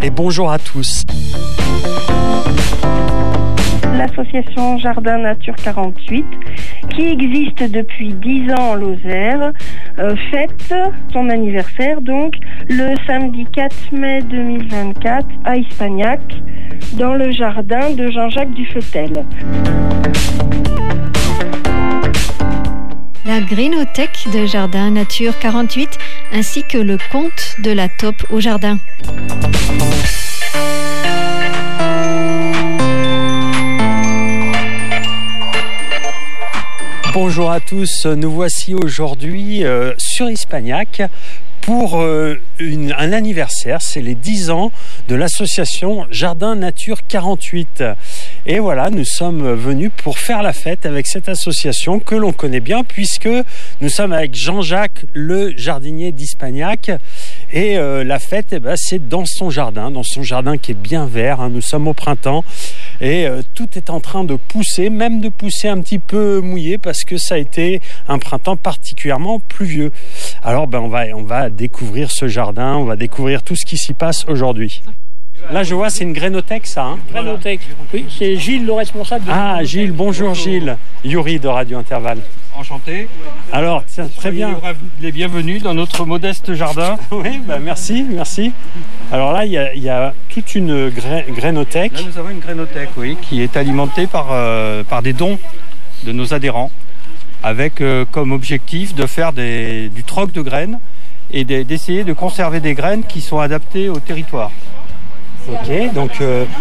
et bonjour à tous. L'association Jardin Nature 48, qui existe depuis 10 ans en Lozère, fête son anniversaire donc le samedi 4 mai 2024 à Ispagnac, dans le jardin de Jean-Jacques Dufetel. La Grénothèque de Jardin Nature 48 ainsi que le conte de la taupe au jardin. Bonjour à tous, nous voici aujourd'hui sur Ispagnac pour un anniversaire, c'est les 10 ans de l'association Jardin Nature 48. Et voilà, nous sommes venus pour faire la fête avec cette association que l'on connaît bien puisque nous sommes avec Jean-Jacques, le jardinier d'Ispagnac. Et la fête, c'est dans son jardin qui est bien vert. Nous sommes au printemps et tout est en train de pousser, même de pousser un petit peu mouillé parce que ça a été un printemps particulièrement pluvieux. Alors on va découvrir ce jardin, on va découvrir tout ce qui s'y passe aujourd'hui. Là, je vois, c'est une grénothèque, ça. Grénothèque, oui, c'est Gilles, le responsable. Gilles, bonjour Gilles. Yuri de Radio Intervalle. Enchanté. Alors, tiens, très bien. Les bienvenus dans notre modeste jardin. Oui, merci. Alors là, il y a toute une grénothèque. Là, nous avons une grénothèque, oui, qui est alimentée par des dons de nos adhérents, avec comme objectif de faire du troc de graines et d'essayer de conserver des graines qui sont adaptées au territoire. Ok, donc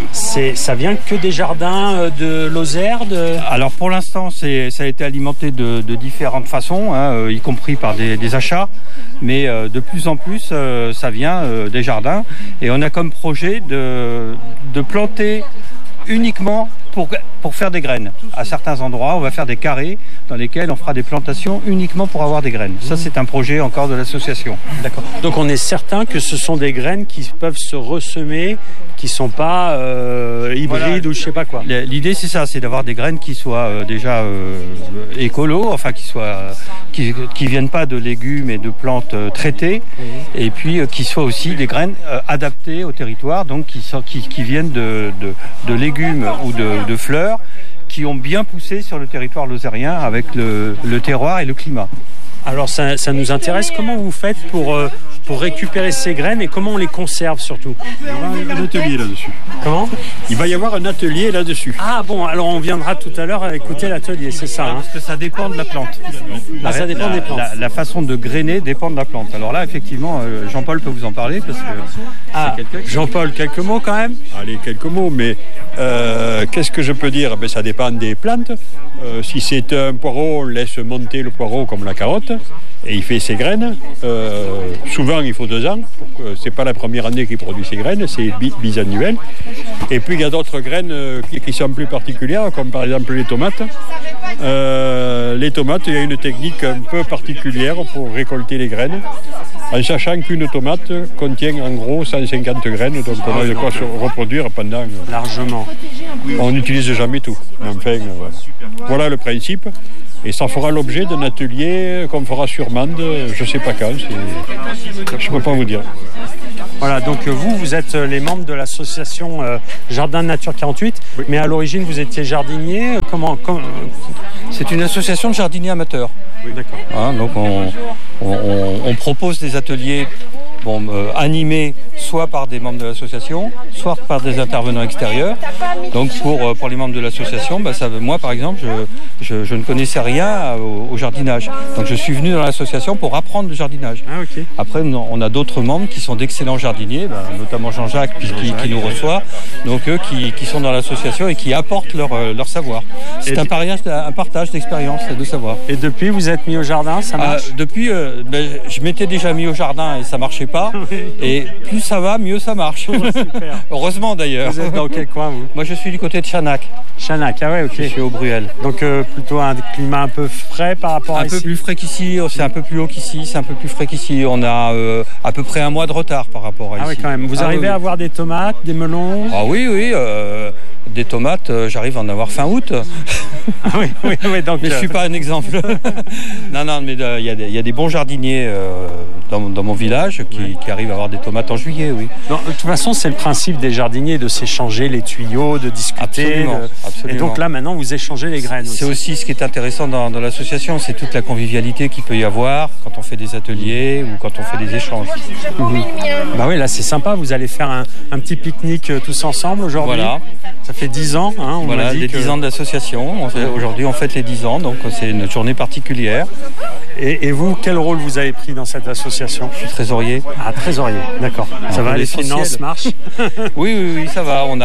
ça vient que des jardins de Lozère Alors pour l'instant, ça a été alimenté de différentes façons, y compris par des achats, mais de plus en plus, ça vient des jardins. Et on a comme projet de planter uniquement pour faire des graines. À certains endroits, on va faire des carrés dans lesquels on fera des plantations uniquement pour avoir des graines. Ça, c'est un projet encore de l'association. D'accord. Donc on est certain que ce sont des graines qui peuvent se ressemer, qui ne sont pas hybrides ou je ne sais pas quoi. L'idée, c'est ça, c'est d'avoir des graines qui soient déjà écolo, enfin qui viennent pas de légumes et de plantes traitées, et puis qui soient aussi des graines adaptées au territoire, donc qui viennent de légumes ou de fleurs qui ont bien poussé sur le territoire lozérien avec le terroir et le climat. Alors ça nous intéresse, comment vous faites pour récupérer ces graines et comment on les conserve surtout? Il y aura un atelier là-dessus. Comment? Il va y avoir un atelier là-dessus. Ah bon, alors on viendra tout à l'heure écouter l'atelier, c'est ça Parce que ça dépend de la plante. Ça dépend des plantes. La façon de grainer dépend de la plante. Alors là, effectivement, Jean-Paul peut vous en parler parce que Jean-Paul, quelques mots quand même? Allez, quelques mots, mais qu'est-ce que je peux dire? Ça dépend des plantes. Si c'est un poireau, on laisse monter le poireau comme la carotte et il fait ses graines. Souvent, il faut 2 ans. C'est pas la première année qu'il produit ses graines, c'est bisannuel. Et puis, il y a d'autres graines qui sont plus particulières, comme par exemple les tomates. Les tomates, il y a une technique un peu particulière pour récolter les graines, en sachant qu'une tomate contient en gros 150 graines, donc on a de quoi se reproduire pendant... Largement. On n'utilise jamais tout. Enfin, voilà le principe. Et ça fera l'objet d'un atelier qu'on fera sur Mende, je ne sais pas quand, je ne peux pas vous dire. Voilà, donc vous êtes les membres de l'association Jardin Nature 48, oui. Mais à l'origine vous étiez jardinier, C'est une association de jardiniers amateurs. Oui, d'accord. Donc on propose des ateliers animés soit par des membres de l'association, soit par des intervenants extérieurs. Donc pour les membres de l'association, moi par exemple, je ne connaissais rien au jardinage. Donc je suis venu dans l'association pour apprendre le jardinage. Ah, okay. Après, on a d'autres membres qui sont d'excellents jardiniers, notamment Jean-Jacques qui nous reçoit. Donc eux qui sont dans l'association et qui apportent leur savoir. C'est un partage d'expérience et de savoir. Et depuis, vous êtes mis au jardin, ça marche? Depuis, je m'étais déjà mis au jardin et ça marchait pas. Et plus ça va, mieux ça marche. Oh, super. Heureusement d'ailleurs. Vous êtes dans quel coin, vous? Moi je suis du côté de Chanac. Chanac, ah ouais, ok. Je suis au Bruel. Donc plutôt un climat un peu frais par rapport à ici? Un peu plus frais qu'ici, c'est un peu plus haut qu'ici, c'est un peu plus frais qu'ici. On a à peu près 1 mois de retard par rapport à ici. Ah oui, quand même. Vous arrivez à avoir des tomates, des melons? Ah oui. Des tomates, j'arrive à en avoir fin août. Ah oui, donc, mais je ne suis pas un exemple. non, mais il y a des bons jardiniers dans mon village qui arrivent à avoir des tomates en juillet, oui. Non, de toute façon, c'est le principe des jardiniers de s'échanger les tuyaux, de discuter. Absolument. Et donc là, maintenant, vous échangez les graines aussi. C'est aussi ce qui est intéressant dans l'association, c'est toute la convivialité qu'il peut y avoir quand on fait des ateliers ou quand on fait des échanges. Bah oui, là, c'est sympa. Vous allez faire un petit pique-nique tous ensemble aujourd'hui. Voilà. Ça fait 10 ans. On voilà, les 10 ans d'association. Aujourd'hui, on fête les 10 ans, donc c'est une journée particulière. Et vous, quel rôle vous avez pris dans cette association ? Je suis trésorier. Ah, trésorier, d'accord. Ça va, les finances marchent ? Oui, ça va. On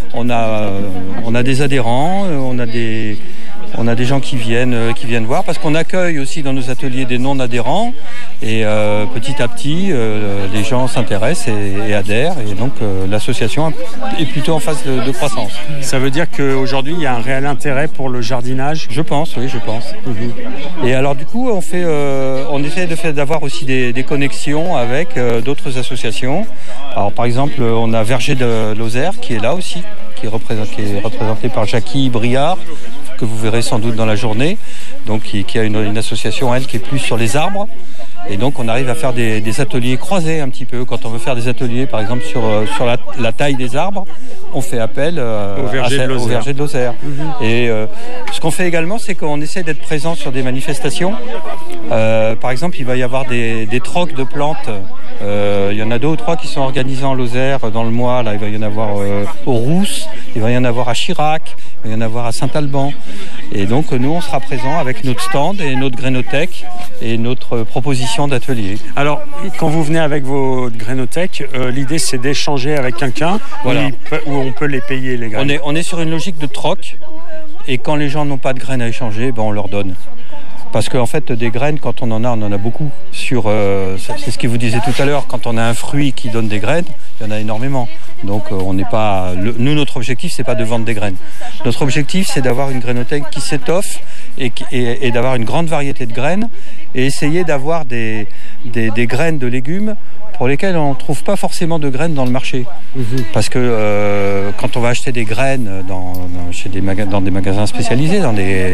a des adhérents, on a des gens qui viennent voir, parce qu'on accueille aussi dans nos ateliers des non-adhérents. Et petit à petit, les gens s'intéressent et adhèrent. Et donc, l'association est plutôt en phase de croissance. Ça veut dire qu'aujourd'hui, il y a un réel intérêt pour le jardinage ? Je pense. Et alors, du coup, on essaie d'avoir aussi des connexions avec d'autres associations. Alors, par exemple, on a Verger de Lozère qui est là aussi, qui est représenté par Jackie Briard, que vous verrez sans doute dans la journée, donc qui a une association, elle, qui est plus sur les arbres. Et donc on arrive à faire des ateliers croisés un petit peu. Quand on veut faire des ateliers, par exemple, sur la taille des arbres, on fait appel au verger de Lozère. Et ce qu'on fait également, c'est qu'on essaie d'être présent sur des manifestations. Par exemple, il va y avoir des trocs de plantes. Il y en a 2 ou 3 qui sont organisés en Lozère dans le mois. Là, il va y en avoir aux Rousses, il va y en avoir à Chirac, il va y en avoir à Saint-Alban. Et donc nous, on sera présents avec notre stand et notre grainothèque et notre proposition d'atelier. Alors, quand vous venez avec vos grainothèques, l'idée c'est d'échanger avec quelqu'un, voilà, où on peut les payer, les graines. On est sur une logique de troc, et quand les gens n'ont pas de graines à échanger, on leur donne. Parce qu'en fait, des graines, quand on en a beaucoup. C'est ce que vous disiez tout à l'heure, quand on a un fruit qui donne des graines, il y en a énormément. Donc on n'est pas. Nous, notre objectif, c'est pas de vendre des graines. Notre objectif, c'est d'avoir une grainothèque qui s'étoffe et d'avoir une grande variété de graines et essayer d'avoir des graines de légumes pour lesquelles on ne trouve pas forcément de graines dans le marché. Parce que quand on va acheter des graines dans des magasins spécialisés, dans des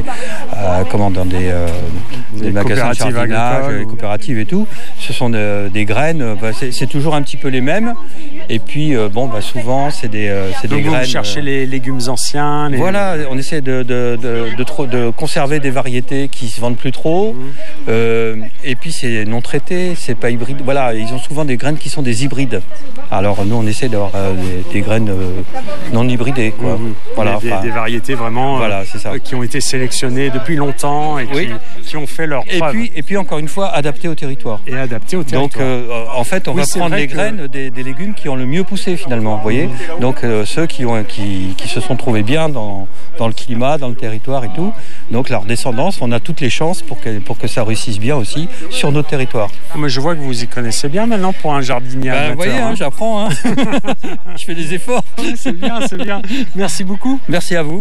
magasins de jardinage, des coopératives et tout, ce sont des graines, c'est toujours un petit peu les mêmes. Et puis, souvent, c'est des graines. Vous cherchez les légumes anciens. Voilà, on essaie de conserver des variétés qui se vendent plus trop. Et puis, c'est non traité, c'est pas hybride. Voilà, ils ont souvent des graines qui sont des hybrides. Alors, nous, on essaie d'avoir des graines non hybridées, quoi. Voilà, des variétés vraiment c'est ça. Qui ont été sélectionnées depuis longtemps et qui ont fait leur preuve. Et puis, encore une fois, adaptées au territoire. Et adaptées au territoire. Donc, en fait, on va prendre les graines des légumes qui ont le mieux poussé, finalement, vous voyez. Donc, ceux qui se sont trouvés bien dans le climat, dans le territoire et tout. Donc, leur descendance, on a toutes les chances pour que ça réussisse bien aussi sur notre territoire. Mais je vois que vous y connaissez bien maintenant pour un jardinier amateur. Vous voyez, j'apprends. Je fais des efforts. C'est bien. Merci beaucoup. Merci à vous.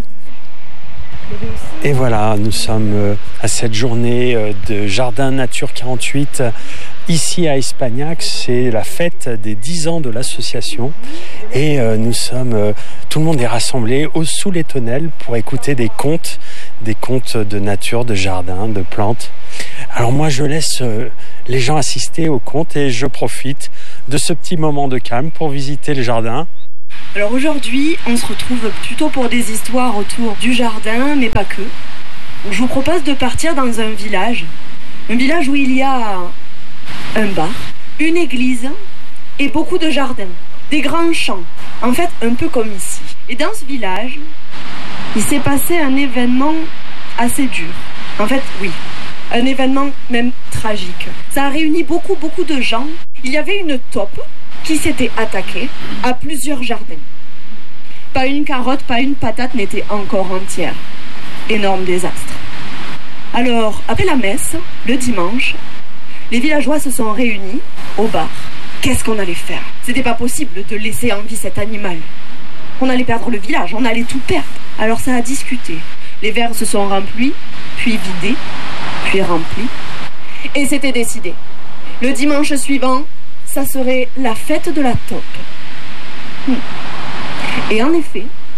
Et voilà, nous sommes à cette journée de Jardin Nature 48 ici à Espagnac. C'est la fête des 10 ans de l'association et tout le monde est rassemblé sous les tonnelles pour écouter des contes de nature, de jardin, de plantes. Alors moi je laisse les gens assister aux contes et je profite de ce petit moment de calme pour visiter le jardin. Alors aujourd'hui, on se retrouve plutôt pour des histoires autour du jardin, mais pas que. Je vous propose de partir dans un village où il y a un bar, une église et beaucoup de jardins, des grands champs, en fait un peu comme ici. Et dans ce village, il s'est passé un événement assez dur. En fait, oui, un événement même tragique. Ça a réuni beaucoup de gens. Il y avait une taupe qui s'était attaquée à plusieurs jardins. Pas une carotte, pas une patate n'était encore entière. Énorme désastre. Alors, après la messe, le dimanche, les villageois se sont réunis au bar. Qu'est-ce qu'on allait faire ? C'était pas possible de laisser en vie cet animal. On allait perdre le village, on allait tout perdre. Alors ça a discuté. Les verres se sont remplis, puis vidés, puis remplis. Et c'était décidé. Le dimanche suivant, ça serait la fête de la taupe. Et en effet,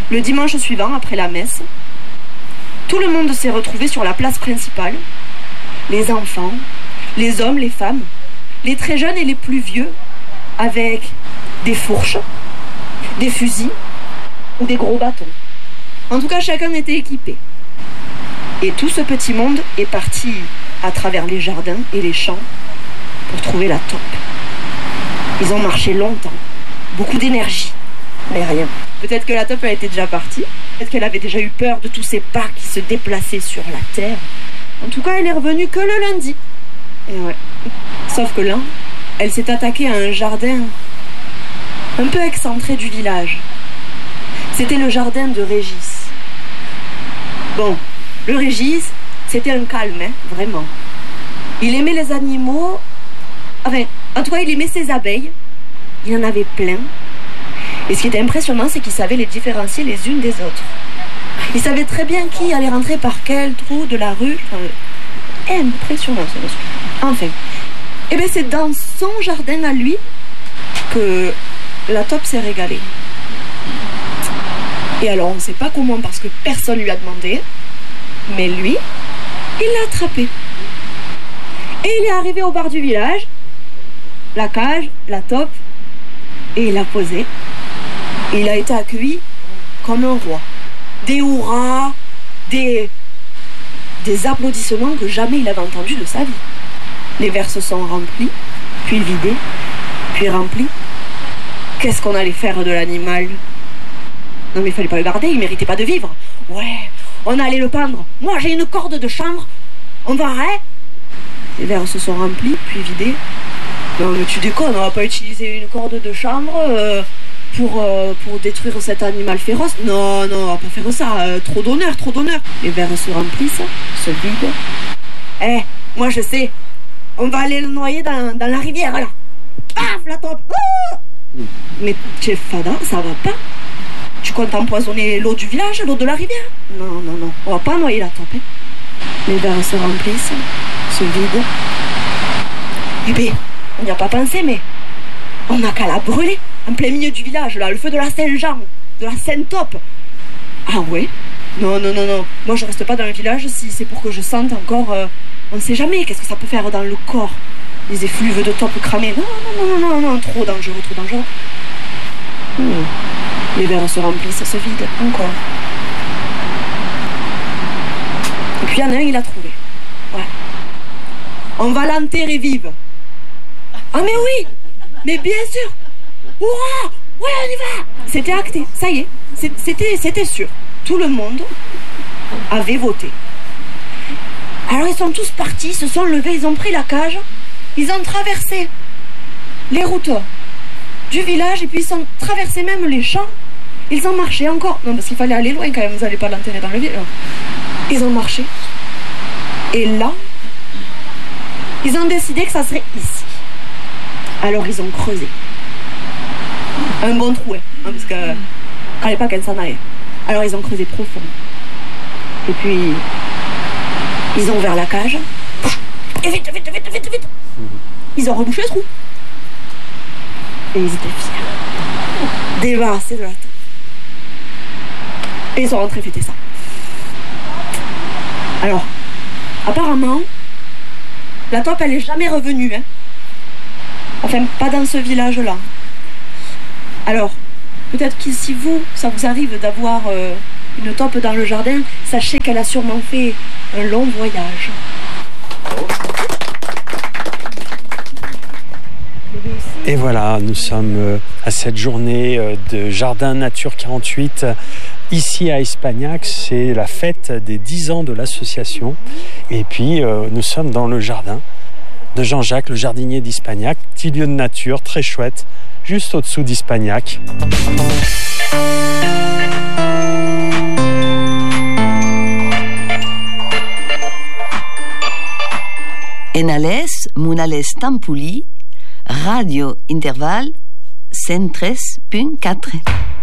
Le dimanche suivant, après la messe, tout le monde s'est retrouvé sur la place principale. Les enfants, les hommes, les femmes, les très jeunes et les plus vieux, avec des fourches, des fusils ou des gros bâtons. En tout cas, chacun était équipé. Et tout ce petit monde est parti à travers les jardins et les champs pour trouver la taupe. Ils ont marché longtemps, beaucoup d'énergie, mais rien. Peut-être que la taupe a été déjà partie, peut-être qu'elle avait déjà eu peur de tous ces pas qui se déplaçaient sur la terre. En tout cas, elle est revenue que le lundi. Et ouais. Sauf que là, elle s'est attaquée à un jardin un peu excentré du village. C'était le jardin de Régis. Bon, le Régis, c'était un calme, hein, vraiment. Il aimait les animaux. Enfin, en tout cas, il aimait ses abeilles. Il en avait plein. Et ce qui était impressionnant, c'est qu'il savait les différencier les unes des autres. Il savait très bien qui allait rentrer par quel trou de la rue. Enfin, impressionnant, ce monsieur. Enfin, et bien c'est dans son jardin à lui que la taupe s'est régalée. Et alors, on ne sait pas comment, parce que personne ne lui a demandé, mais lui, il l'a attrapé. Et il est arrivé au bar du village, la cage, la taupe, et il l'a posé. Et il a été accueilli comme un roi. Des hurrahs, des applaudissements que jamais il avait entendus de sa vie. Les verres se sont remplis, puis vidés, puis remplis. Qu'est-ce qu'on allait faire de l'animal? Non mais il fallait pas le garder, il méritait pas de vivre. Ouais, on allait le pendre. Moi j'ai une corde de chanvre, on va, hein? Les verres se sont remplis, puis vidés. Non mais tu déconnes, on va pas utiliser une corde de chanvre pour détruire cet animal féroce. Non, on va pas faire ça, trop d'honneur. Les verres se remplissent, se vident. Moi je sais, on va aller le noyer dans la rivière là. Paf, la taupe. Mais chef Fada, ça va pas. Tu comptes empoisonner l'eau du village, l'eau de la rivière? Non, on va pas noyer la taupe. Hein. Les verres se remplissent, se vident. Eh bien, on n'y a pas pensé, mais on n'a qu'à la brûler, en plein milieu du village, là, le feu de la Saint-Jean, de la Sainte-Taupe. Ah ouais? Non. Moi, je reste pas dans le village si c'est pour que je sente encore... on ne sait jamais, qu'est-ce que ça peut faire dans le corps? Les effluves de taupe cramées. Non, trop dangereux. Les verres se remplissent, se vident, encore. Et puis il y en a un, il a trouvé. Ouais. On va l'enterrer vive. Ah mais oui! Mais bien sûr! Hurrah! Ouais, on y va! C'était acté, ça y est. C'était sûr. Tout le monde avait voté. Alors ils sont tous partis, se sont levés, ils ont pris la cage, ils ont traversé les routes du village et puis ils ont traversé même les champs. Ils ont marché encore. Non, parce qu'il fallait aller loin quand même, vous n'allez pas l'enterrer dans le village. Ils ont marché. Et là, ils ont décidé que ça serait ici. Alors ils ont creusé. Un bon trou, hein, parce que fallait pas qu'elle s'en aille. Alors ils ont creusé profond. Et puis, ils ont ouvert la cage. Et vite. Ils ont rebouché le trou. Et ils étaient fiers. Débarrassés de la taupe. Et ils sont rentrés fêter ça. Alors, apparemment, la taupe, elle est jamais revenue. Hein. Enfin, pas dans ce village-là. Alors, peut-être que si ça vous arrive d'avoir une taupe dans le jardin, sachez qu'elle a sûrement fait un long voyage. Et voilà, nous sommes à cette journée de Jardin Nature 48 ici à Espagnac. C'est la fête des 10 ans de l'association. Et puis, nous sommes dans le jardin de Jean-Jacques, le jardinier d'Espagnac. Petit lieu de nature, très chouette, juste au-dessous d'Espagnac. Enales, Munales Tampuli, Radio Interval 103.4.